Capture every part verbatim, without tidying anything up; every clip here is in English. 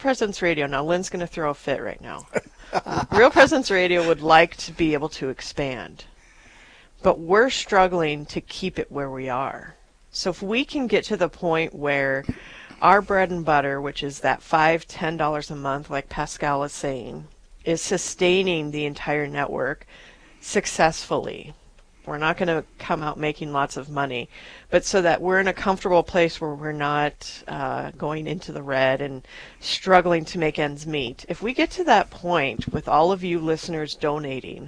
Presence Radio, now Lynn's going to throw a fit right now. Real Presence Radio would like to be able to expand, but we're struggling to keep it where we are. So if we can get to the point where our bread and butter, which is that five, ten dollars a month, like Pascal is saying, is sustaining the entire network successfully. We're not going to come out making lots of money, but so that we're in a comfortable place where we're not uh, going into the red and struggling to make ends meet. If we get to that point with all of you listeners donating,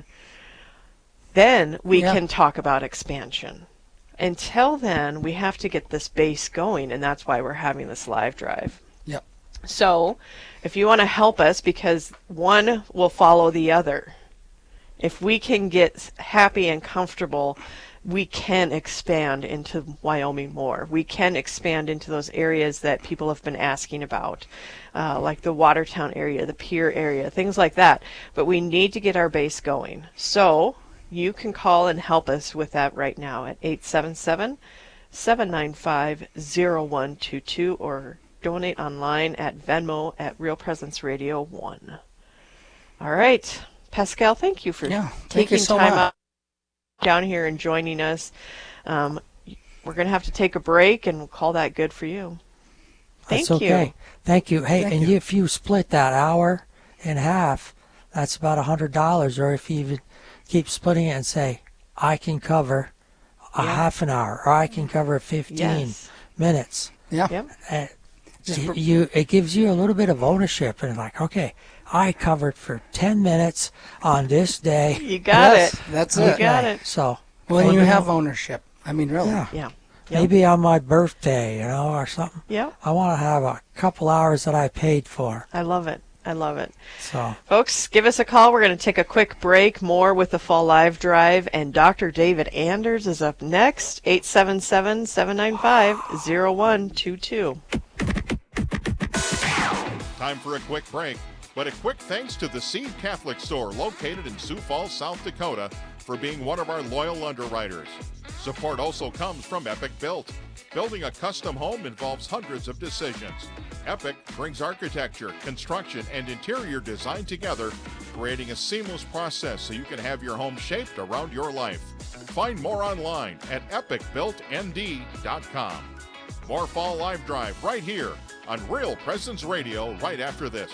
then we yeah. can talk about expansion. Until then, we have to get this base going, and that's why we're having this live drive. Yep. So if you want to help us, because one will follow the other. If we can get happy and comfortable, we can expand into Wyoming more. We can expand into those areas that people have been asking about, uh, like the Watertown area, the Pierre area, things like that. But we need to get our base going. So you can call and help us with that right now at eight seven seven, seven nine five, zero one two two or donate online at Venmo at Real Presence Radio one. All right. Pascal, thank you for yeah, taking you so time much. out down here and joining us. Um, we're going to have to take a break, and we'll call that good for you. Thank That's okay. you. Thank you. Hey, Thank and you. if you split that hour in half, that's about one hundred dollars. Or if you even keep splitting it and say, I can cover a yeah. half an hour, or I can cover fifteen yes. minutes. Yeah. Yep. Uh, you, it gives you a little bit of ownership, and like, okay, I covered for ten minutes on this day. You got yes, it. That's you it. You got it. So, well, you have ownership. I mean, really. Yeah. Yeah. Yep. Maybe on my birthday, you know, or something. Yeah. I want to have a couple hours that I paid for. I love it. I love it. So, folks, give us a call. We're going to take a quick break. More with the Fall Live Drive, and Doctor David Anders is up next. eight seven seven, seven nine five, zero one two two. Time for a quick break, but a quick thanks to the Seed Catholic Store located in Sioux Falls, South Dakota, for being one of our loyal underwriters. Support also comes from Epic Built. Building a custom home involves hundreds of decisions. Epic brings architecture, construction, and interior design together, creating a seamless process so you can have your home shaped around your life. Find more online at epic built n d dot com. More Fall Live Drive right here on Real Presence Radio right after this.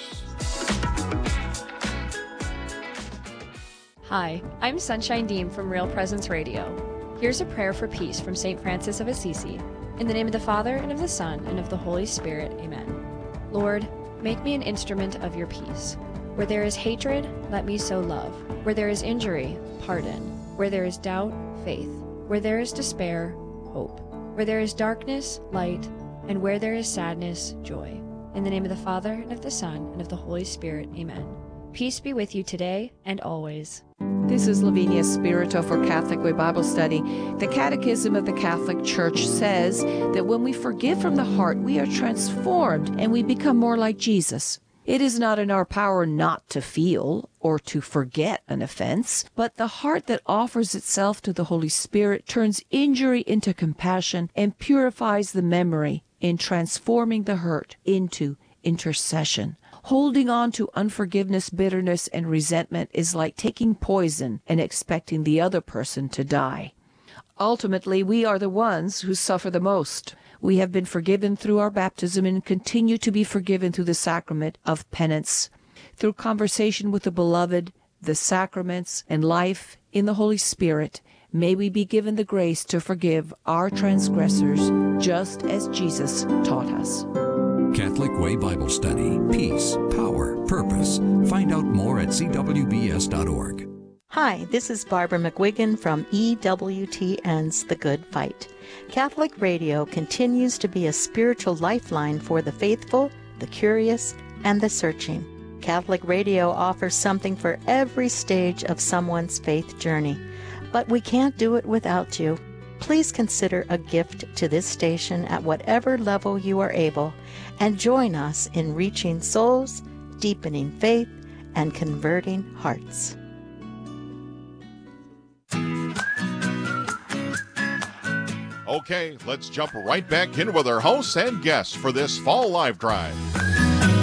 Hi, I'm Sunshine Deem from Real Presence Radio. Here's a prayer for peace from Saint Francis of Assisi. In the name of the Father, and of the Son, and of the Holy Spirit, amen. Lord, make me an instrument of your peace. Where there is hatred, let me sow love. Where there is injury, pardon. Where there is doubt, faith. Where there is despair, hope. Where there is darkness, light. And where there is sadness, joy. In the name of the Father, and of the Son, and of the Holy Spirit, amen. Peace be with you today and always. This is Lavinia Spirito for Catholic Way Bible Study. The Catechism of the Catholic Church says that when we forgive from the heart, we are transformed and we become more like Jesus. It is not in our power not to feel or to forget an offense, but the heart that offers itself to the Holy Spirit turns injury into compassion and purifies the memory in transforming the hurt into intercession. Holding on to unforgiveness, bitterness, and resentment is like taking poison and expecting the other person to die. Ultimately, we are the ones who suffer the most. We have been forgiven through our baptism and continue to be forgiven through the sacrament of penance. Through conversation with the beloved, the sacraments, and life in the Holy Spirit, may we be given the grace to forgive our transgressors just as Jesus taught us. Catholic Way Bible Study. Peace, power, purpose. Find out more at c w b s dot org. Hi, this is Barbara McGuigan from E W T N's The Good Fight. Catholic Radio continues to be a spiritual lifeline for the faithful, the curious, and the searching. Catholic Radio offers something for every stage of someone's faith journey. But we can't do it without you. Please consider a gift to this station at whatever level you are able, and join us in reaching souls, deepening faith, and converting hearts. Okay, let's jump right back in with our hosts and guests for this Fall Live Drive.